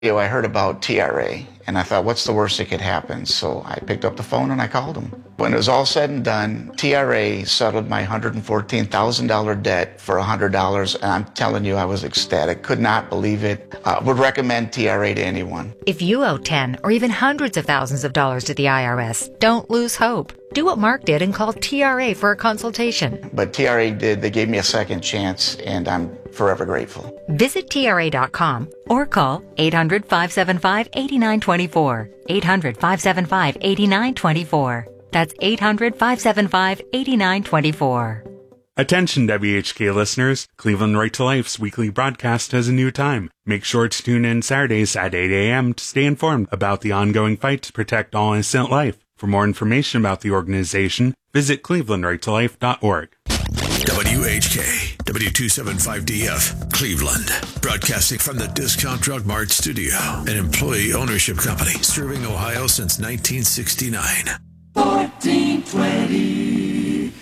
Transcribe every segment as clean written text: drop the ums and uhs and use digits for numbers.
I heard about TRA, and I thought, what's the worst that could happen? So I picked up the phone and I called them. When it was all said and done, TRA settled my $114,000 debt for $100, and I'm telling you, I was ecstatic. Could not believe it. Would recommend TRA to anyone. If you owe 10 or even hundreds of thousands of dollars to the IRS, don't lose hope. Do what Mark did and call TRA for a consultation. But TRA did. They gave me a second chance, and I'm forever grateful. Visit TRA.com or call 800-575-8924. 800-575-8924. That's 800-575-8924. Attention WHK listeners, Cleveland Right to Life's weekly broadcast has a new time. Make sure to tune in Saturdays at 8 a.m. to stay informed about the ongoing fight to protect all innocent life. For more information about the organization, visit clevelandrighttolife.org. WHK, W275DF, Cleveland. Broadcasting from the Discount Drug Mart studio, an employee ownership company serving Ohio since 1969. 1420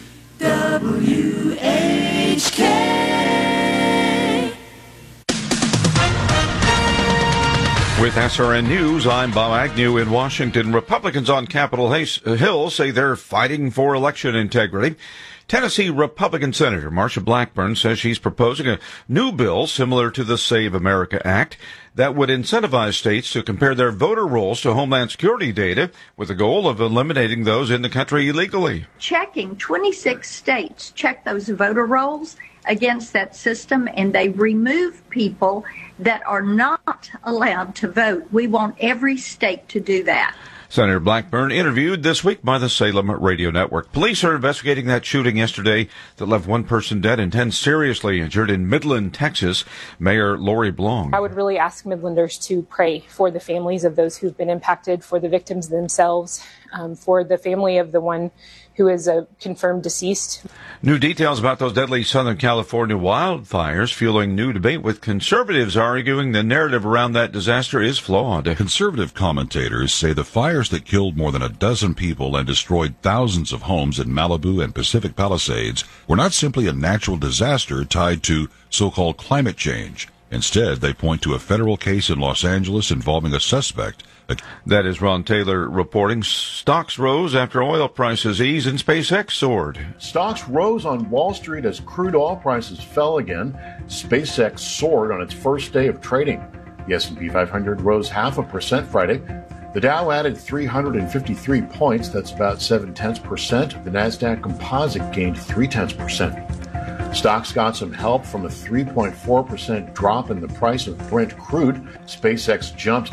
WHK. With SRN News, I'm Bob Agnew in Washington. Republicans on Capitol Hill say they're fighting for election integrity. Tennessee Republican Senator Marsha Blackburn says she's proposing a new bill similar to the Save America Act that would incentivize states to compare their voter rolls to Homeland Security data with the goal of eliminating those in the country illegally. Checking 26 states check those voter rolls against that system, and they remove people that are not allowed to vote. We want every state to do that. Senator Blackburn interviewed this week by the Salem Radio Network. Police are investigating that shooting yesterday that left one person dead and 10 seriously injured in Midland, Texas. Mayor Lori Blong. I would really ask Midlanders to pray for the families of those who've been impacted, for the victims themselves, for the family of the one who is a confirmed deceased. New details about those deadly Southern California wildfires fueling new debate, with conservatives arguing the narrative around that disaster is flawed. Conservative commentators say the fires that killed more than a dozen people and destroyed thousands of homes in Malibu and Pacific Palisades were not simply a natural disaster tied to so-called climate change. Instead, they point to a federal case in Los Angeles involving a suspect. That is Ron Taylor reporting. Stocks rose after oil prices eased and SpaceX soared. Stocks rose on Wall Street as crude oil prices fell again. SpaceX soared on its first day of trading. The S&P 500 rose 0.5% Friday. The Dow added 353 points. That's about 0.7%. The Nasdaq Composite gained 0.3%. Stocks got some help from a 3.4% drop in the price of Brent crude. SpaceX jumped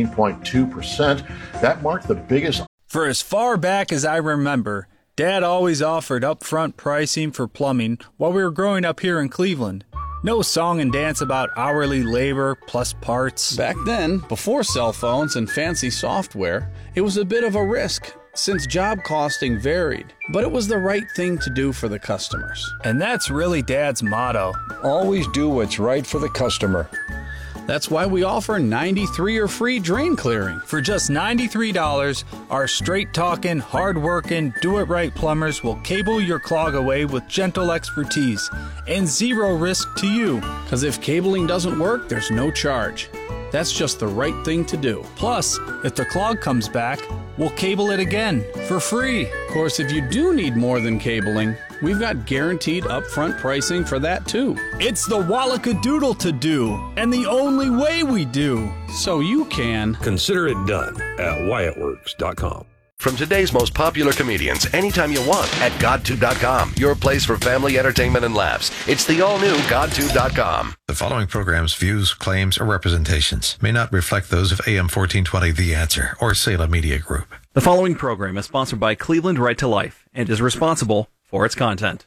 19.2%. That marked the biggest. For as far back as I remember, Dad always offered upfront pricing for plumbing while we were growing up here in Cleveland. No song and dance about hourly labor plus parts. Back then, before cell phones and fancy software, it was a bit of a risk, since job costing varied, but it was the right thing to do for the customers. And that's really Dad's motto. Always do what's right for the customer. That's why we offer 93-year free drain clearing. For just $93, our straight-talking, hard-working, do-it-right plumbers will cable your clog away with gentle expertise and zero risk to you. Because if cabling doesn't work, there's no charge. That's just the right thing to do. Plus, if the clog comes back, we'll cable it again for free. Of course, if you do need more than cabling, we've got guaranteed upfront pricing for that too. It's the Wallacadoodle to do, and the only way we do. So you can consider it done at WyattWorks.com. From today's most popular comedians, anytime you want at GodTube.com, your place for family entertainment and laughs. It's the all-new GodTube.com. The following program's views, claims, or representations may not reflect those of AM 1420 The Answer or Salem Media Group. The following program is sponsored by Cleveland Right to Life and is responsible for its content.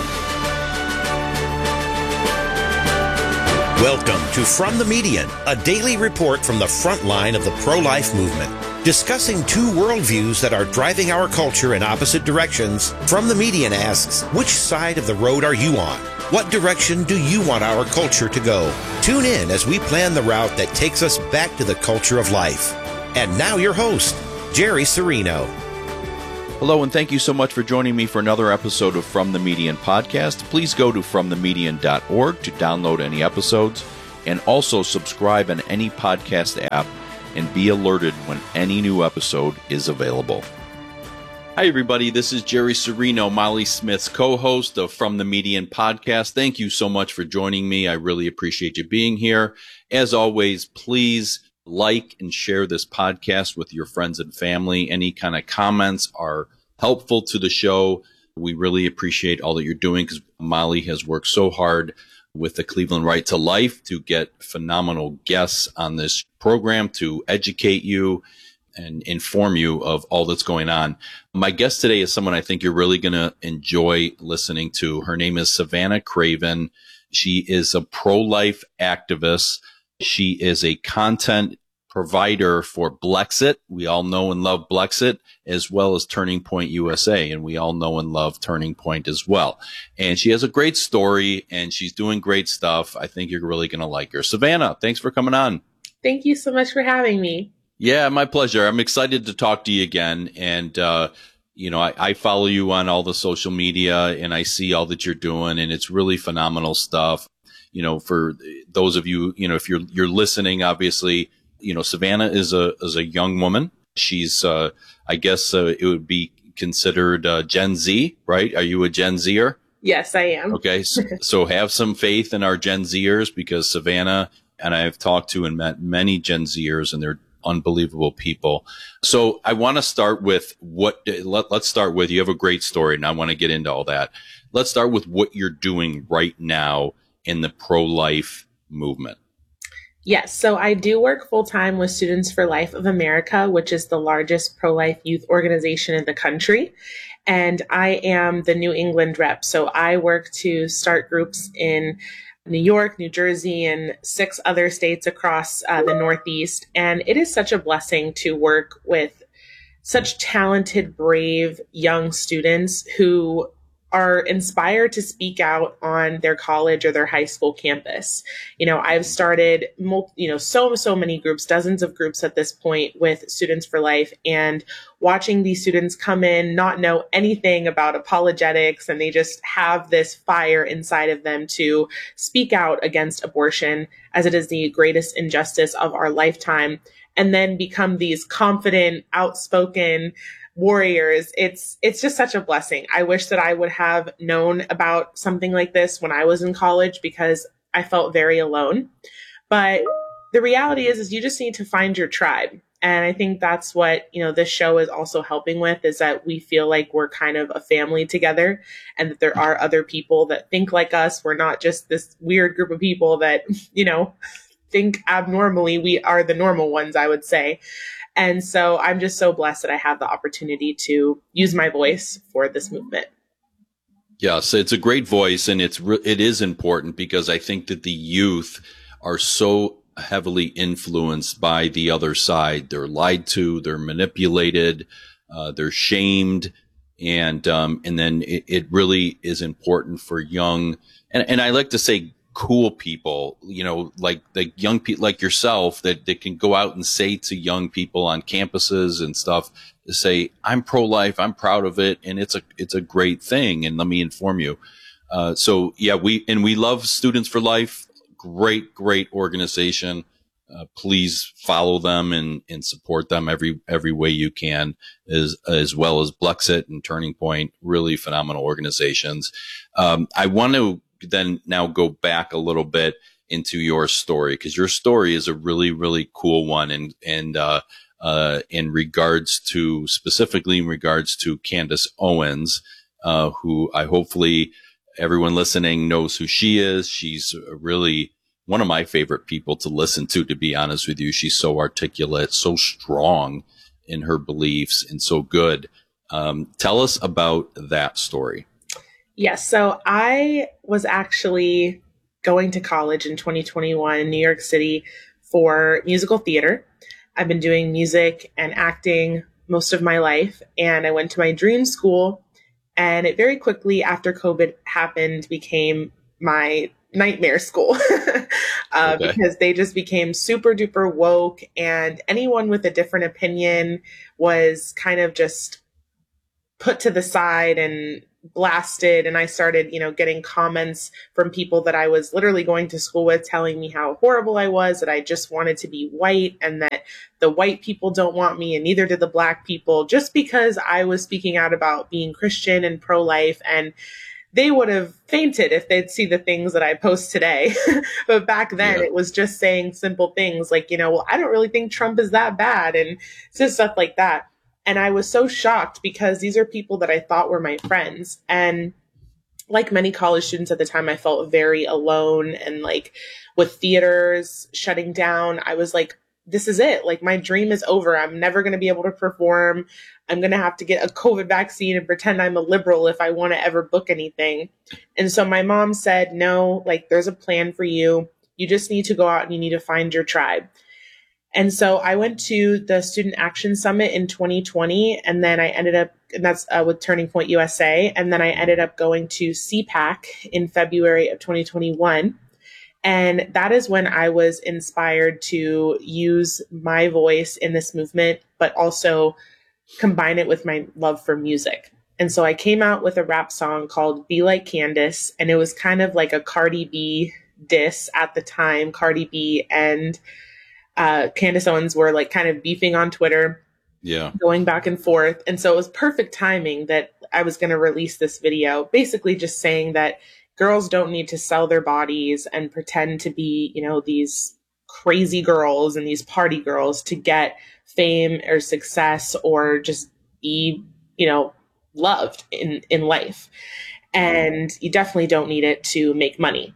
Welcome to From the Median, a daily report from the front line of the pro-life movement. Discussing two worldviews that are driving our culture in opposite directions, From the Median asks, which side of the road are you on? What direction do you want our culture to go? Tune in as we plan the route that takes us back to the culture of life. And now your host, Jerry Serino. Hello, and thank you so much for joining me for another episode of From the Median podcast. Please go to fromthemedian.org to download any episodes. and also subscribe on any podcast app and be alerted when any new episode is available. Hi, everybody. This is Jerry Serino, Molly Smith's co-host of From the Median podcast. Thank you so much for joining me. I really appreciate you being here. As always, please like and share this podcast with your friends and family. Any kind of comments are helpful to the show. We really appreciate all that you're doing because Molly has worked so hard with the Cleveland Right to Life to get phenomenal guests on this program to educate you and inform you of all that's going on. My guest today is someone I think you're really going to enjoy listening to. Her name is Savannah Craven. She is a pro-life activist. She is a content provider for Blexit. We all know and love Blexit, as well as Turning Point USA, and we all know and love Turning Point as well. And she has a great story, and she's doing great stuff. I think you're really going to like her. Savannah, thanks for coming on. Thank you so much for having me. Yeah, my pleasure. I'm excited to talk to you again. And, I follow you on all the social media and I see all that you're doing, and it's really phenomenal stuff. For those of you, if you're listening, obviously, Savannah is a young woman. She's, I guess it would be considered Gen Z, right? Are you a Gen Zer? Yes, I am. Okay. So have some faith in our Gen Zers, because Savannah and I have talked to and met many Gen Zers, and they're unbelievable people. So I want to start with let's start with, you have a great story and I want to get into all that. Let's start with what you're doing right now in the pro-life movement. Yes. So I do work full-time with Students for Life of America, which is the largest pro-life youth organization in the country. And I am the New England rep. So I work to start groups in New York, New Jersey, and 6 other states across the Northeast. And it is such a blessing to work with such talented, brave young students who are inspired to speak out on their college or their high school campus. I've started, so many groups, dozens of groups at this point with Students for Life, and watching these students come in, not know anything about apologetics, and they just have this fire inside of them to speak out against abortion, as it is the greatest injustice of our lifetime, and then become these confident, outspoken warriors. It's just such a blessing. I wish that I would have known about something like this when I was in college, because I felt very alone. But the reality is you just need to find your tribe. And I think that's what, this show is also helping with, is that we feel like we're kind of a family together, and that there are other people that think like us. We're not just this weird group of people that, think abnormally. We are the normal ones, I would say. And so I'm just so blessed that I have the opportunity to use my voice for this movement. Yes, it's a great voice, and it is important, because I think that the youth are so heavily influenced by the other side. They're lied to, they're manipulated, they're shamed, and then it really is important for young, and I like to say cool people, like the young people like yourself that can go out and say to young people on campuses and stuff, to say, I'm pro-life, I'm proud of it, and it's a great thing. And let me inform you. So yeah, we love Students for Life. Great organization. Please follow them and support them every way you can, as well as Blexit and Turning Point. Really phenomenal organizations. I want to then now go back a little bit into your story, because your story is a really, really cool one. And specifically in regards to Candace Owens, who hopefully everyone listening knows who she is. She's really one of my favorite people to listen to be honest with you. She's so articulate, so strong in her beliefs, and so good. Tell us about that story. Yes. So I was actually going to college in 2021 in New York City for musical theater. I've been doing music and acting most of my life, and I went to my dream school, and it very quickly after COVID happened became my nightmare school because they just became super duper woke, and anyone with a different opinion was kind of just put to the side and blasted, and I started, getting comments from people that I was literally going to school with telling me how horrible I was, that I just wanted to be white, and that the white people don't want me and neither did the black people, just because I was speaking out about being Christian and pro-life. And they would have fainted if they'd see the things that I post today. But back then it was just saying simple things like, well, I don't really think Trump is that bad, and just stuff like that. And I was so shocked because these are people that I thought were my friends. And like many college students at the time, I felt very alone. And like with theaters shutting down, I was like, this is it. Like my dream is over. I'm never going to be able to perform. I'm going to have to get a COVID vaccine and pretend I'm a liberal if I want to ever book anything. And so my mom said, no, like there's a plan for you. You just need to go out and you need to find your tribe. And so I went to the Student Action Summit in 2020, and then I ended up, and that's with Turning Point USA, and then I ended up going to CPAC in February of 2021. And that is when I was inspired to use my voice in this movement, but also combine it with my love for music. And so I came out with a rap song called Be Like Candace, and it was kind of like a Cardi B diss at the time. Cardi B and Candace Owens were like kind of beefing on Twitter, going back and forth. And so it was perfect timing that I was going to release this video, basically just saying that girls don't need to sell their bodies and pretend to be, these crazy girls and these party girls to get fame or success or just be, loved in life. And you definitely don't need it to make money.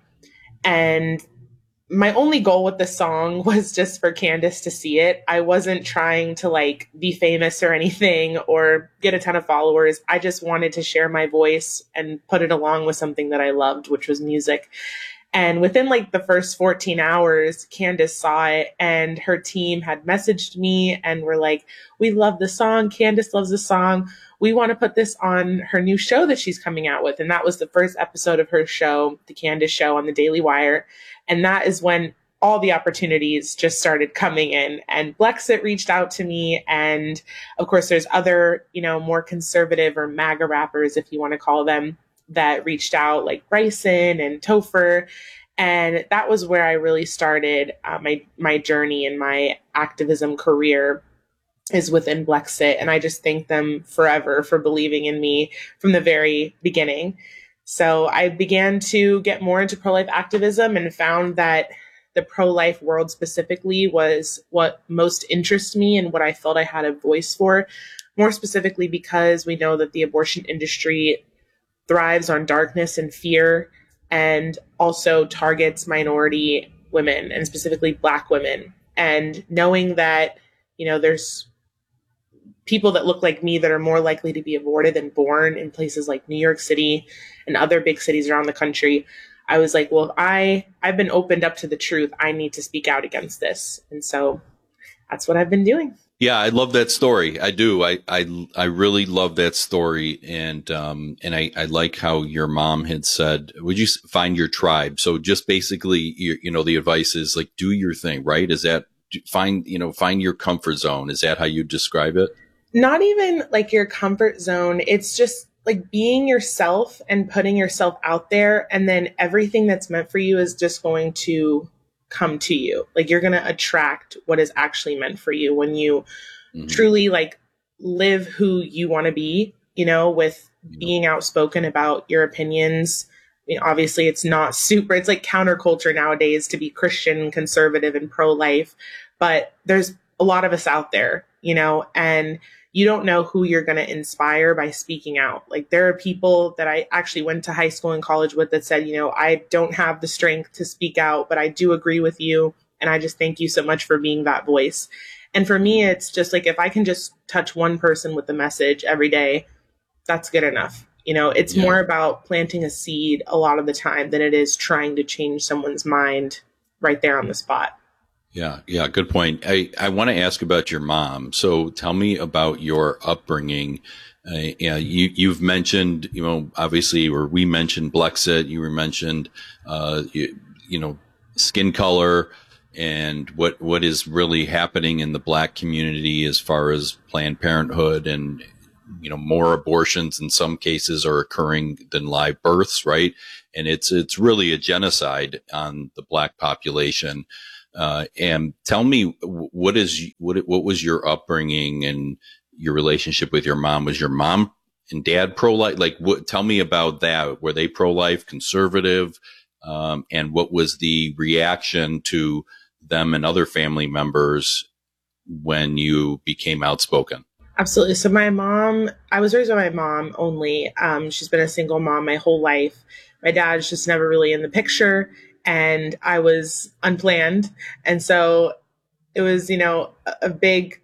And my only goal with the song was just for Candace to see it. I wasn't trying to like be famous or anything or get a ton of followers. I just wanted to share my voice and put it along with something that I loved, which was music. And within like the first 14 hours, Candace saw it and her team had messaged me and were like, we love the song. Candace loves the song. We want to put this on her new show that she's coming out with. And that was the first episode of her show, The Candace Show on the Daily Wire. And that is when all the opportunities just started coming in, and Blexit reached out to me. And of course, there's other, more conservative or MAGA rappers, if you want to call them, that reached out, like Bryson and Topher. And that was where I really started my journey and my activism career, is within Blexit. And I just thank them forever for believing in me from the very beginning. So I began to get more into pro-life activism and found that the pro-life world specifically was what most interests me and what I felt I had a voice for, more specifically because we know that the abortion industry thrives on darkness and fear, and also targets minority women and specifically Black women. And knowing that, there's people that look like me that are more likely to be aborted than born in places like New York City and other big cities around the country, I was like, well, I've been opened up to the truth. I need to speak out against this. And so that's what I've been doing. Yeah, I love that story. I do. I really love that story. And I like how your mom had said, would you find your tribe? So just basically, the advice is like, do your thing, right? Is that find your comfort zone? Is that how you describe it? Not even like your comfort zone. It's just like being yourself and putting yourself out there. And then everything that's meant for you is just going to come to you. Like you're going to attract what is actually meant for you when you truly like live who you want to be, with being outspoken about your opinions. I mean, obviously it's not it's like counterculture nowadays to be Christian, conservative, and pro-life, but there's a lot of us out there, and you don't know who you're going to inspire by speaking out. Like there are people that I actually went to high school and college with that said, I don't have the strength to speak out, but I do agree with you. And I just thank you so much for being that voice. And for me, it's just like, if I can just touch one person with the message every day, that's good enough. It's more about planting a seed a lot of the time than it is trying to change someone's mind right there on the spot. Yeah. Good point. I want to ask about your mom. So tell me about your upbringing. You've mentioned, obviously, or we mentioned Blexit. You were mentioned, skin color and what is really happening in the Black community as far as Planned Parenthood and more abortions in some cases are occurring than live births, right? And it's really a genocide on the Black population. And tell me, what was your upbringing and your relationship with your mom? Was your mom and dad pro-life? Tell me about that. Were they pro-life, conservative? And what was the reaction to them and other family members when you became outspoken? Absolutely. So my mom, I was raised by my mom only. She's been a single mom my whole life. My dad's just never really in the picture, and I was unplanned. And so it was, a big,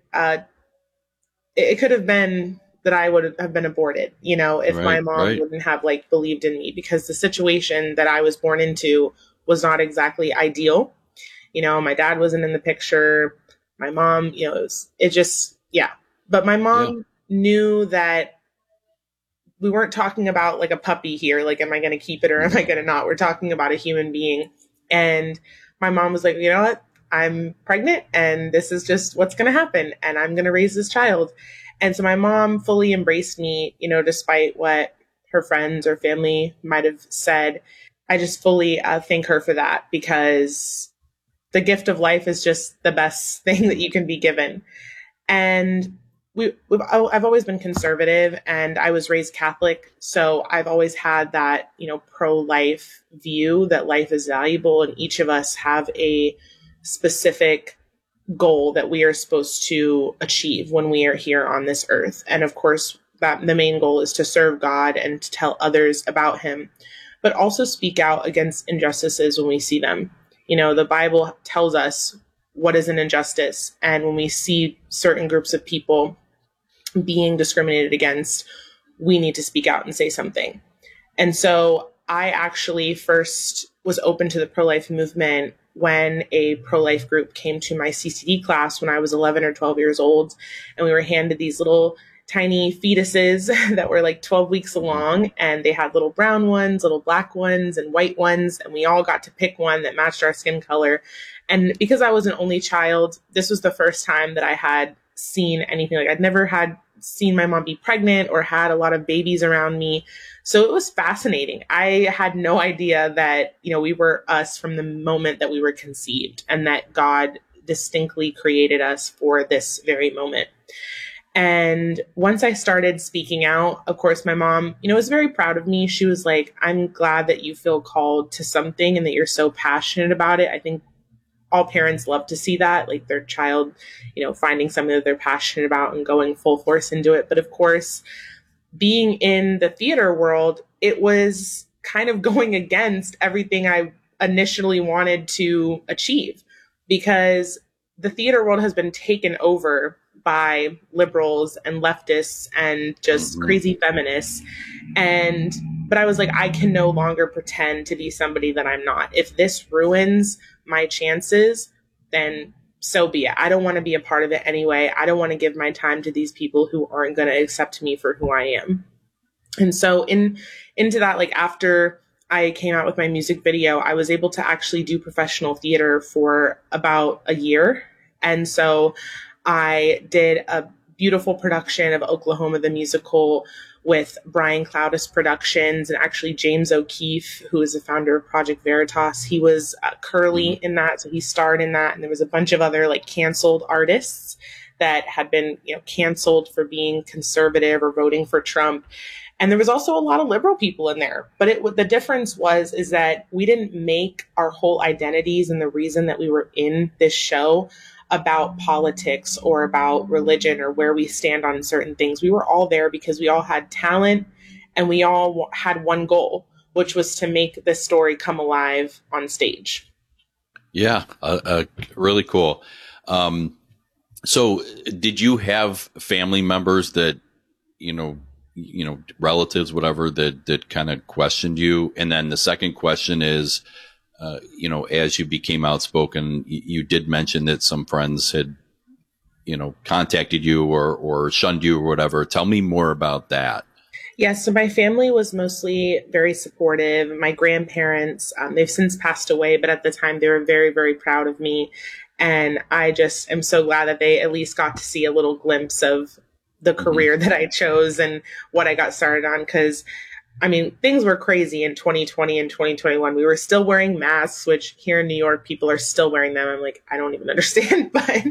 it could have been that I would have been aborted, if my mom wouldn't have believed in me, because the situation that I was born into was not exactly ideal. My dad wasn't in the picture. My mom, But my mom knew that we weren't talking about a puppy here. Am I going to keep it or am I going to not? We're talking about a human being. And my mom was like, you know what? I'm pregnant and this is just what's going to happen. And I'm going to raise this child. And so my mom fully embraced me, despite what her friends or family might have said. I just fully thank her for that, because the gift of life is just the best thing that you can be given. And I've always been conservative, and I was raised Catholic. So I've always had that, pro-life view that life is valuable, and each of us have a specific goal that we are supposed to achieve when we are here on this earth. And of course, that the main goal is to serve God and to tell others about him, but also speak out against injustices when we see them. The Bible tells us what is an injustice. And when we see certain groups of people being discriminated against, we need to speak out and say something. And so I actually first was open to the pro-life movement when a pro-life group came to my CCD class when I was 11 or 12 years old. And we were handed these little tiny fetuses that were 12 weeks along, and they had little brown ones, little black ones, and white ones. And we all got to pick one that matched our skin color. And because I was an only child, this was the first time that I had seen anything I'd never had seen my mom be pregnant or had a lot of babies around me. So it was fascinating. I had no idea that, we were us from the moment that we were conceived, and that God distinctly created us for this very moment. And once I started speaking out, of course, my mom, was very proud of me. She was like, I'm glad that you feel called to something and that you're so passionate about it. I think all parents love to see that, their child, finding something that they're passionate about and going full force into it. But of course, being in the theater world, it was kind of going against everything I initially wanted to achieve, because the theater world has been taken over by liberals and leftists and just crazy feminists. But I was like, I can no longer pretend to be somebody that I'm not. If this ruins my chances, then so be it. I don't want to be a part of it anyway. I don't want to give my time to these people who aren't going to accept me for who I am. And so into that, after I came out with my music video, I was able to actually do professional theater for about a year. And so I did a beautiful production of Oklahoma the Musical with Brian Cloudis Productions, and actually James O'Keefe, who is the founder of Project Veritas. He was Curly in that, so he starred in that. And there was a bunch of other canceled artists that had been canceled for being conservative or voting for Trump. And there was also a lot of liberal people in there. But the difference is that we didn't make our whole identities and the reason that we were in this show about politics or about religion or where we stand on certain things. We were all there because we all had talent and we all had one goal, which was to make this story come alive on stage. Yeah, really cool. So did you have family members that, relatives, whatever, that kind of questioned you? And then the second question is, as you became outspoken, you did mention that some friends had, contacted you or shunned you or whatever. Tell me more about that. Yes. So my family was mostly very supportive. My grandparents, they've since passed away, but at the time they were very, very proud of me. And I just am so glad that they at least got to see a little glimpse of the career that I chose and what I got started on. Because, I mean, things were crazy in 2020 and 2021. We were still wearing masks, which here in New York, people are still wearing them. I'm like, I don't even understand. But,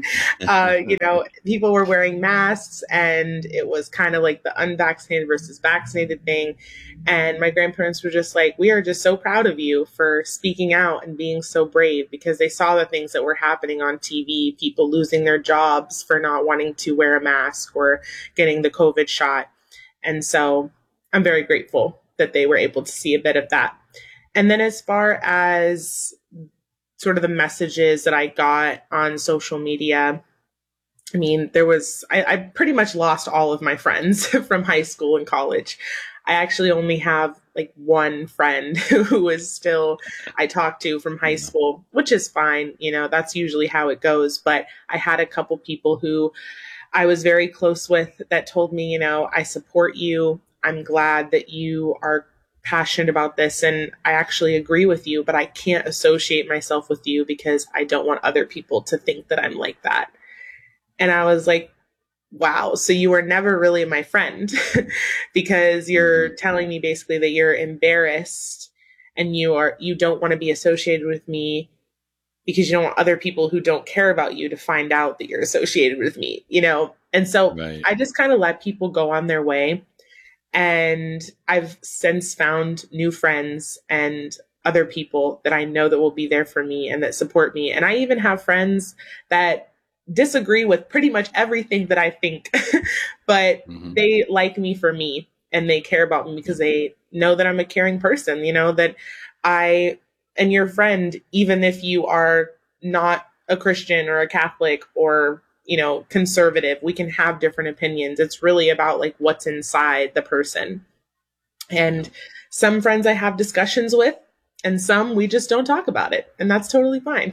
people were wearing masks, and it was kind of like the unvaccinated versus vaccinated thing. And my grandparents were just like, we are just so proud of you for speaking out and being so brave, because they saw the things that were happening on TV, people losing their jobs for not wanting to wear a mask or getting the COVID shot. And so I'm very grateful that they were able to see a bit of that. And then as far as sort of the messages that I got on social media, I mean, I pretty much lost all of my friends from high school and college. I actually only have like one friend who is still, I talk to from high school, which is fine. That's usually how it goes. But I had a couple people who I was very close with that told me, I support you. I'm glad that you are passionate about this, and I actually agree with you, but I can't associate myself with you because I don't want other people to think that I'm like that. And I was like, wow, so you were never really my friend because you're telling me basically that you're embarrassed and you don't want to be associated with me because you don't want other people who don't care about you to find out that you're associated with me, And so I just kind of let people go on their way. And I've since found new friends and other people that I know that will be there for me and that support me. And I even have friends that disagree with pretty much everything that I think, but they like me for me and they care about me because they know that I'm a caring person, that I am your friend, even if you are not a Christian or a Catholic or conservative. We can have different opinions. It's really about like what's inside the person. And some friends I have discussions with, and some we just don't talk about it. And that's totally fine.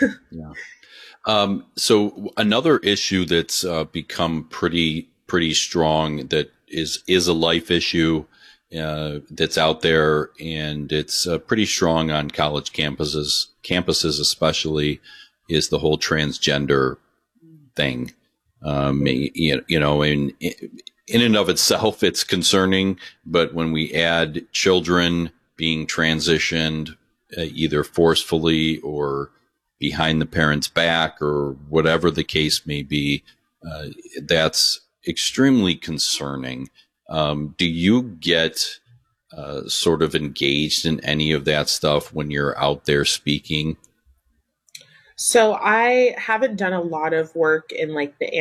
So another issue that's become pretty strong that is a life issue that's out there, and it's pretty strong on college campuses especially, is the whole transgender thing. In and of itself, it's concerning, but when we add children being transitioned either forcefully or behind the parent's back or whatever the case may be, that's extremely concerning. Do you get sort of engaged in any of that stuff when you're out there speaking? So I haven't done a lot of work in like the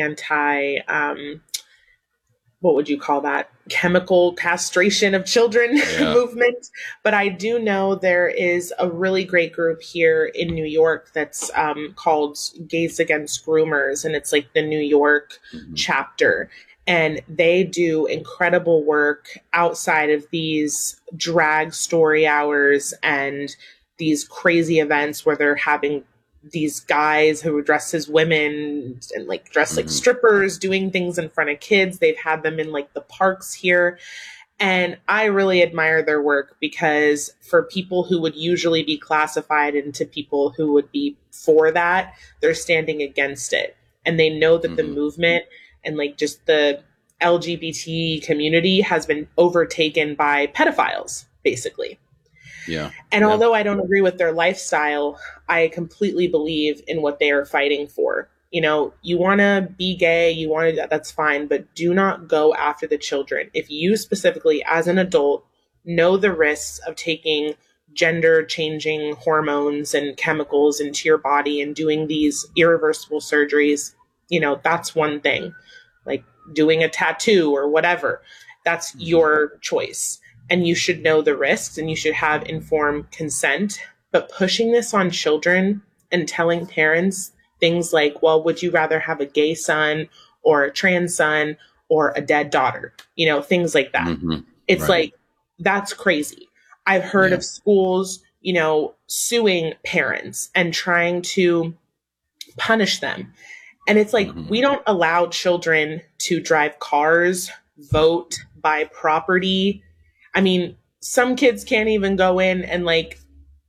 what would you call that? Chemical castration of children movement. But I do know there is a really great group here in New York that's called Gays Against Groomers. And it's like the New York chapter. And they do incredible work outside of these drag story hours and these crazy events where they're having these guys who dress as women and like dress like strippers doing things in front of kids. They've had them in like the parks here. And I really admire their work because for people who would usually be classified into people who would be for that, they're standing against it. And they know that the movement and like just the LGBT community has been overtaken by pedophiles, basically. Yeah. And although I don't agree with their lifestyle, I completely believe in what they are fighting for. You want to be gay, that's fine, but do not go after the children. If you specifically, as an adult, know the risks of taking gender changing hormones and chemicals into your body and doing these irreversible surgeries, that's one thing. Like doing a tattoo or whatever, that's your choice. And you should know the risks and you should have informed consent. But pushing this on children and telling parents things like, well, would you rather have a gay son or a trans son or a dead daughter? Things like that. It's like, that's crazy. I've heard of schools, suing parents and trying to punish them. And it's like, we don't allow children to drive cars, vote, buy property. I mean, some kids can't even go in and like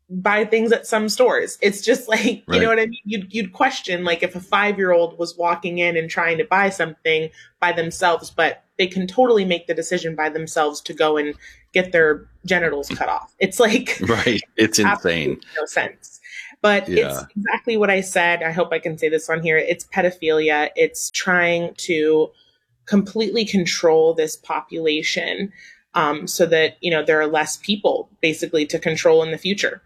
buy things at some stores. It's just like, you know what I mean? You'd question, like, if a 5-year-old was walking in and trying to buy something by themselves, but they can totally make the decision by themselves to go and get their genitals cut off. It's like, right. It's insane. No sense. But it's exactly what I said. I hope I can say this on here. It's pedophilia. It's trying to completely control this population so that, you know, there are less people basically to control in the future.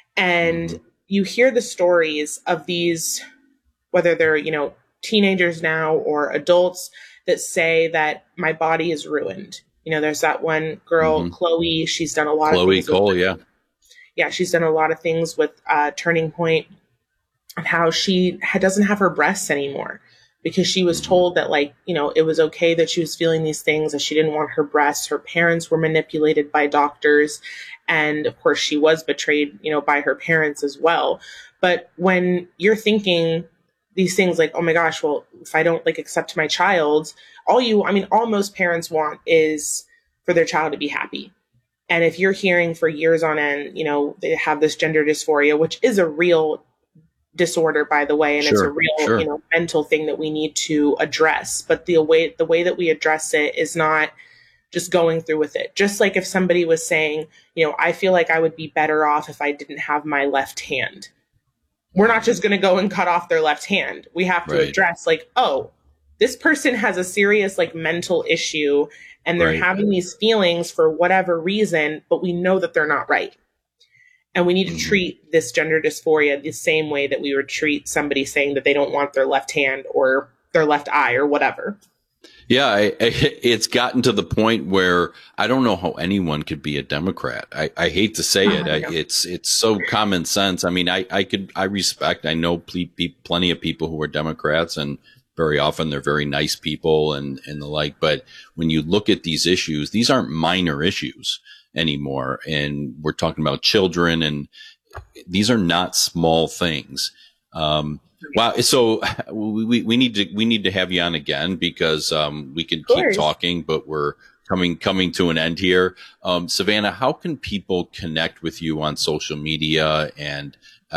And you hear the stories of these, whether they're, you know, teenagers now or adults, that say that my body is ruined. You know, there's that one girl, Chloe. She's done a lot of things. Chloe Cole, yeah, she's done a lot of things with Turning Point, and how she doesn't have her breasts anymore because she was told that, like, you know, it was okay that she was feeling these things, that she didn't want her breasts. Her parents were manipulated by doctors. And of course she was betrayed, you know, by her parents as well. But when you're thinking these things like, oh my gosh, well, if I don't like accept my child, all most parents want is for their child to be happy. And if you're hearing for years on end, you know, they have this gender dysphoria, which is a real disorder, by the way, and it's a real, you know, mental thing that we need to address. But the way that we address it is not just going through with it. Just like if somebody was saying, you know, I feel like I would be better off if I didn't have my left hand. We're not just going to go and cut off their left hand. We have to address, like, oh, this person has a serious, like, mental issue, and they're having these feelings for whatever reason, but we know that they're not right. And we need to treat this gender dysphoria the same way that we would treat somebody saying that they don't want their left hand or their left eye or whatever. Yeah, it's gotten to the point where I don't know how anyone could be a Democrat. I hate to say it. It's so common sense. I mean, I know plenty of people who are Democrats, and very often they're very nice people and the like. But when you look at these issues, these aren't minor issues anymore. And we're talking about children, and these are not small things. Wow. So we need to have you on again, because we can keep talking, but we're coming to an end here. Savannah, how can people connect with you on social media? And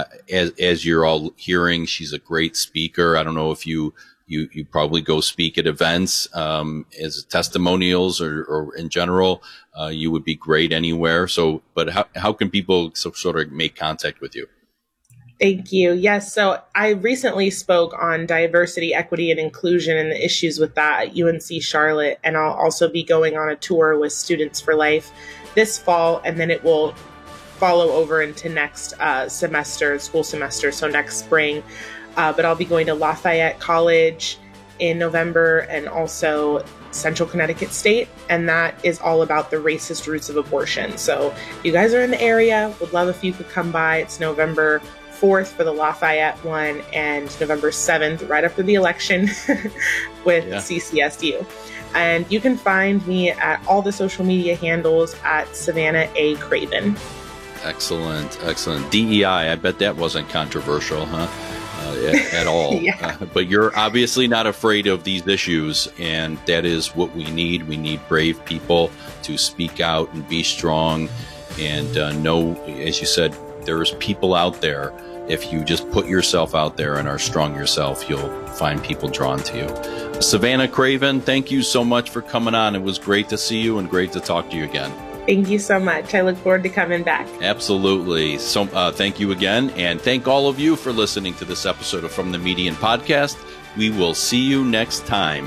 as you're all hearing, she's a great speaker. I don't know if you probably go speak at events as testimonials or in general. You would be great anywhere. So, but how can people sort of make contact with you? Thank you. Yes. So I recently spoke on diversity, equity, and inclusion and the issues with that at UNC Charlotte. And I'll also be going on a tour with Students for Life this fall, and then it will follow over into next school semester, so next spring. But I'll be going to Lafayette College in November, and also Central Connecticut State, and that is all about the racist roots of abortion. So if you guys are in the area, would love if you could come by. It's November 4th for the Lafayette one, and November 7th, right after the election, with CCSU. And you can find me at all the social media handles at Savannah A. Craven. Excellent. DEI, I bet that wasn't controversial, huh? At all. But you're obviously not afraid of these issues, and that is what we need. We need brave people to speak out and be strong, and know, as you said, there's people out there. If you just put yourself out there and are strong yourself, you'll find people drawn to you. Savannah Craven, thank you so much for coming on. It was great to see you and great to talk to you again. Thank you so much. I look forward to coming back. Absolutely. So thank you again. And thank all of you for listening to this episode of From the Median Podcast. We will see you next time.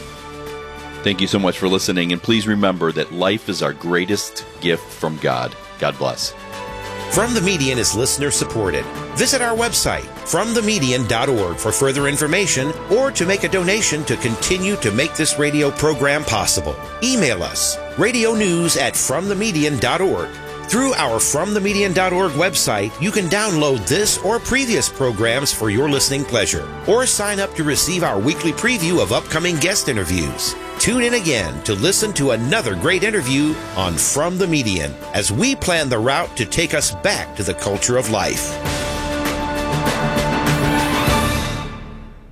Thank you so much for listening. And please remember that life is our greatest gift from God. God bless. From the Median is listener supported. Visit our website, fromthemedian.org, for further information or to make a donation to continue to make this radio program possible. Email us, radionews@fromthemedian.org. Through our fromthemedian.org website, you can download this or previous programs for your listening pleasure, or sign up to receive our weekly preview of upcoming guest interviews. Tune in again to listen to another great interview on From the Median as we plan the route to take us back to the culture of life.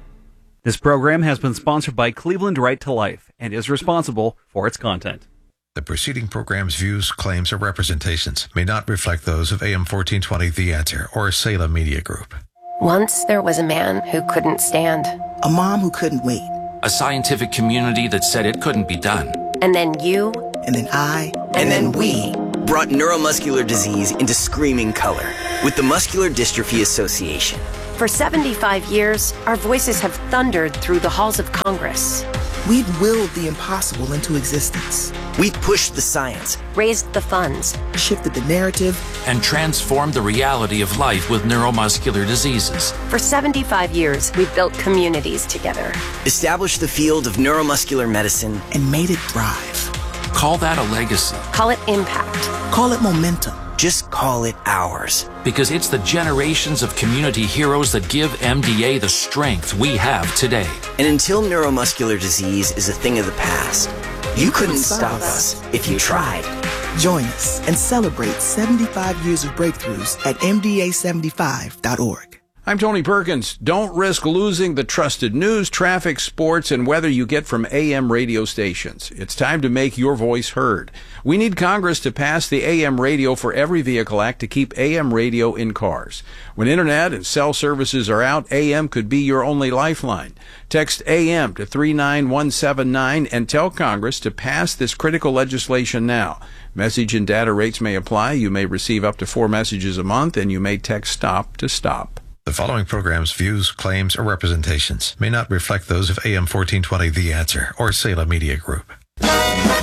This program has been sponsored by Cleveland Right to Life and is responsible for its content. The preceding program's views, claims, or representations may not reflect those of AM 1420 The Answer or Salem Media Group. Once there was a man who couldn't stand. A mom who couldn't wait. A scientific community that said it couldn't be done. And then you. And then I. And then we. Brought neuromuscular disease into screaming color with the Muscular Dystrophy Association. For 75 years, our voices have thundered through the halls of Congress. We've willed the impossible into existence. We've pushed the science, raised the funds, shifted the narrative, and transformed the reality of life with neuromuscular diseases. For 75 years, we've built communities together. Established the field of neuromuscular medicine and made it thrive. Call that a legacy. Call it impact. Call it momentum. Just call it ours. Because it's the generations of community heroes that give MDA the strength we have today. And until neuromuscular disease is a thing of the past, you couldn't stop us if you tried. Join us and celebrate 75 years of breakthroughs at MDA75.org. I'm Tony Perkins. Don't risk losing the trusted news, traffic, sports, and weather you get from AM radio stations. It's time to make your voice heard. We need Congress to pass the AM Radio for Every Vehicle Act to keep AM radio in cars. When internet and cell services are out, AM could be your only lifeline. Text AM to 39179 and tell Congress to pass this critical legislation now. Message and data rates may apply. You may receive up to 4 messages a month, and you may text STOP to STOP. The following program's views, claims, or representations may not reflect those of AM 1420 The Answer or Salem Media Group.